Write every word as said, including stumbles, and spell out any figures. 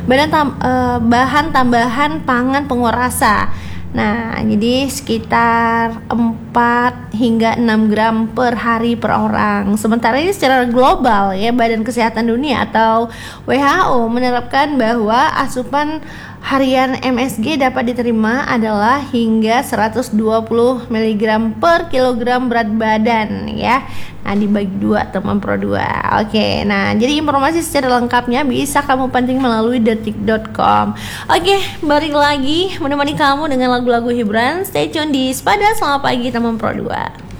bahan, tam, uh, bahan tambahan pangan penguat rasa. Nah, jadi sekitar empat hingga enam gram per hari per orang. Sementara ini secara global ya, Badan Kesehatan Dunia atau W H O menerapkan bahwa asupan harian M S G dapat diterima adalah hingga seratus dua puluh miligram per kilogram berat badan ya. Nah, dibagi dua teman pro dua. Oke, nah jadi informasi secara lengkapnya bisa kamu panting melalui detik dot com. Oke, balik lagi menemani kamu dengan lagu-lagu hiburan. Stay tune di Sepada. Selamat pagi teman pro dua.